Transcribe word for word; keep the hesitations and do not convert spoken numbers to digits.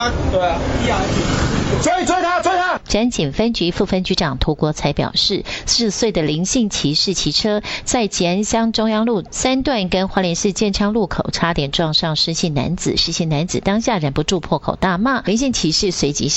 对啊，追追他，追他！ 展警分局副分局长涂国才表示，四十岁的林姓骑士骑车在吉安乡中央路三段跟花莲市建昌路口差点撞上失信男子，失信男子当下忍不住破口大骂，林姓骑士随即